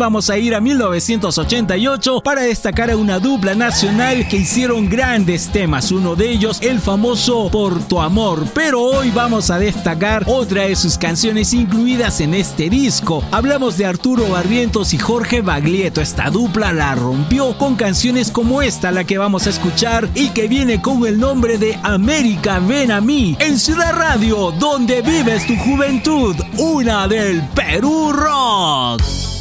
vamos a ir a 1988 para destacar a una dupla nacional que hicieron grandes temas, uno de ellos el famoso Por tu amor, pero hoy vamos a destacar otra de sus canciones incluidas en este disco. Hablamos de Arturo Barrientos y Jorge Baglietto. Esta dupla la rompió con canciones como esta, la que vamos a escuchar y que viene con el nombre de América Ven a mí, en Ciudad Radio, donde vives tu juventud, una del Perú Rock.